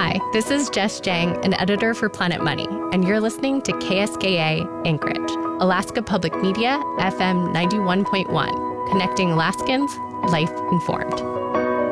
Hi, this is Jess Jang, an editor for Planet Money, and you're listening to KSKA Anchorage, Alaska Public Media, FM 91.1, connecting Alaskans, life informed.